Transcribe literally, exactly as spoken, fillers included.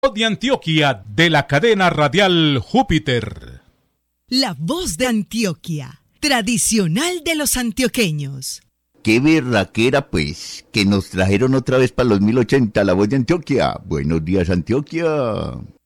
De Antioquia, de la cadena radial Júpiter. La voz de Antioquia, tradicional de los antioqueños. Qué berraquera, pues, que nos trajeron otra vez para los mil ochenta, la voz de Antioquia. Buenos días, Antioquia.